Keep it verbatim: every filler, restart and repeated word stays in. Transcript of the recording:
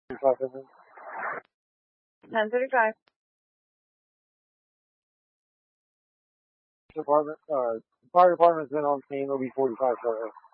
ten thirty-five. Department, uh, fire department's been on scene. It'll be forty-five shortly.